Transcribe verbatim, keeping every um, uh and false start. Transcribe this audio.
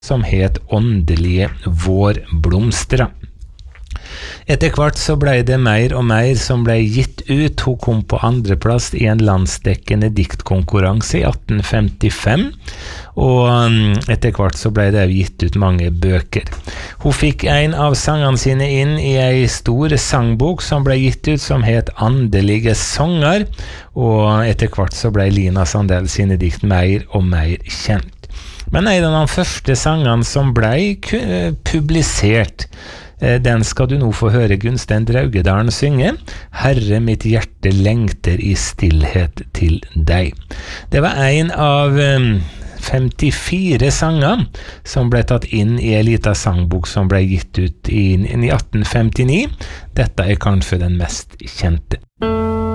som het Åndelige vårblomstra. Etter hvert så ble det mer og mer som ble gitt ut. Hun kom på andreplass i en landsdekkende diktkonkurranse i atten femtifem, og etter hvert så ble det gitt ut mange bøker. Hun fikk en av sangene sine inn i en stor sangbok som ble gitt ut som het Andelige sanger, og etter hvert så ble Lina Sandell sine dikt mer og mer kjent. Men en av de første sangene som ble publisert, den skal du nå få høre Gunstein Draugedalen synge, Herre, mitt hjerte lengter i stillhet til deg. Det var en av femtifire sanger som ble tatt inn i en liten sangbok som ble gitt ut i atten femtini. Dette er kanskje den mest kjente.